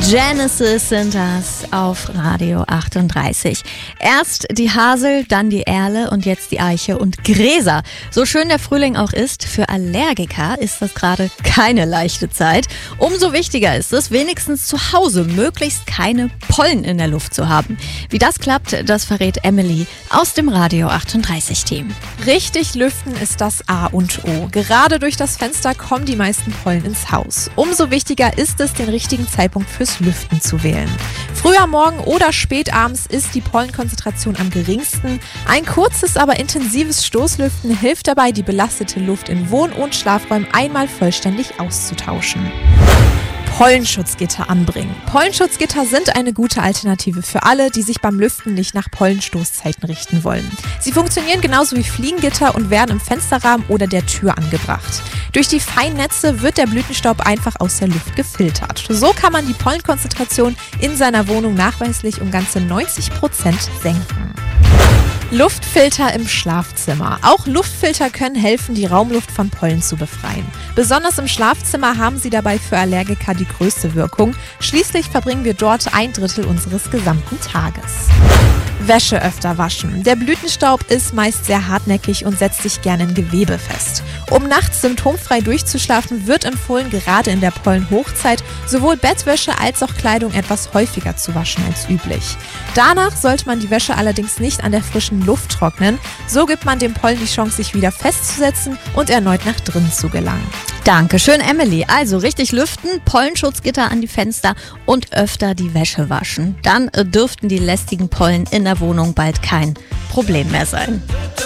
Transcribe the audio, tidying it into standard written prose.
Genesis sind das auf Radio 38. Erst die Hasel, dann die Erle und jetzt die Eiche und Gräser. So schön der Frühling auch ist, für Allergiker ist das gerade keine leichte Zeit. Umso wichtiger ist es, wenigstens zu Hause möglichst keine Pollen in der Luft zu haben. Wie das klappt, das verrät Emily aus dem Radio 38 Team. Richtig lüften ist das A und O. Gerade durch das Fenster kommen die meisten Pollen ins Haus. Umso wichtiger ist es, den richtigen Zeitpunkt fürs Lüften zu wählen. Früh am Morgen oder spät abends ist die Pollenkonzentration am geringsten. Ein kurzes, aber intensives Stoßlüften hilft dabei, die belastete Luft in Wohn- und Schlafräumen einmal vollständig auszutauschen. Pollenschutzgitter anbringen. Pollenschutzgitter sind eine gute Alternative für alle, die sich beim Lüften nicht nach Pollenstoßzeiten richten wollen. Sie funktionieren genauso wie Fliegengitter und werden im Fensterrahmen oder der Tür angebracht. Durch die feinen Netze wird der Blütenstaub einfach aus der Luft gefiltert. So kann man die Pollenkonzentration in seiner Wohnung nachweislich um ganze 90% senken. Luftfilter im Schlafzimmer. Auch Luftfilter können helfen, die Raumluft von Pollen zu befreien. Besonders im Schlafzimmer haben sie dabei für Allergiker die größte Wirkung. Schließlich verbringen wir dort 1/3 unseres gesamten Tages. Wäsche öfter waschen. Der Blütenstaub ist meist sehr hartnäckig und setzt sich gerne in Gewebe fest. Um nachts symptomfrei durchzuschlafen, wird empfohlen, gerade in der Pollenhochzeit sowohl Bettwäsche als auch Kleidung etwas häufiger zu waschen als üblich. Danach sollte man die Wäsche allerdings nicht an der frischen Luft trocknen. So gibt man dem Pollen die Chance, sich wieder festzusetzen und erneut nach drinnen zu gelangen. Dankeschön, Emily. Also richtig lüften, Pollenschutzgitter an die Fenster und öfter die Wäsche waschen. Dann dürften die lästigen Pollen in der Wohnung bald kein Problem mehr sein.